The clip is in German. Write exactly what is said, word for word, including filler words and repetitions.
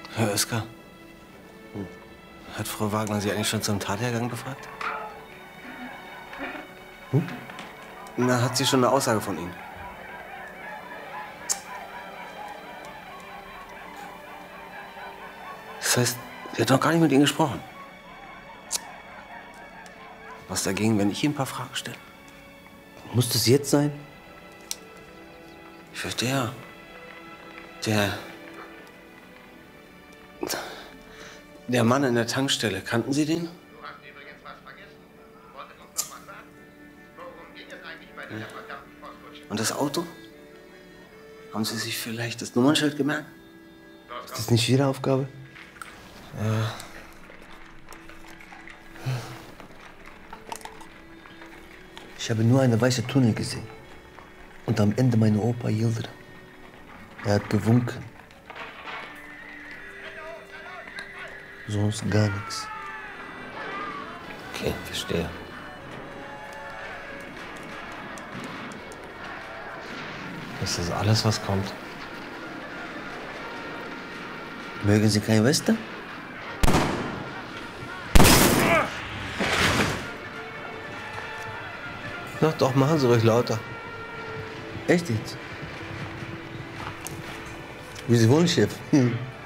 Herr Oeskar, hm. Hat Frau Wagner Sie eigentlich schon zum Tathergang befragt? Hm? Na, hat sie schon eine Aussage von Ihnen? Das heißt, sie hat noch gar nicht mit Ihnen gesprochen. Was dagegen, wenn ich Ihnen ein paar Fragen stelle? Muss das jetzt sein? Ich verstehe. Der... Der Mann in der Tankstelle, kannten Sie den? Du hast übrigens was vergessen. Wollte uns noch mal sagen. Worum ging es eigentlich bei dieser verdammten Postkutsche? Und das Auto? Haben Sie sich vielleicht das Nummernschild gemerkt? Ist das nicht Ihre Aufgabe? Ja. Ich habe nur eine weiße Tunnel gesehen. Und am Ende meine Opa Yildirim. Er hat gewunken. Sonst gar nichts. Okay, verstehe. Ist das alles, was kommt? Mögen Sie kein Western? Na doch, machen Sie ruhig lauter. Echt jetzt? Wie Sie wollen, Chef. Hm.